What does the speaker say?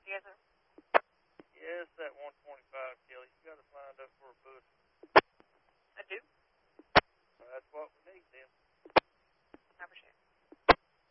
Yes, sir. Yes, that 125, Kelly. You got to find up for a push. I do. That's what we need, then. I appreciate it.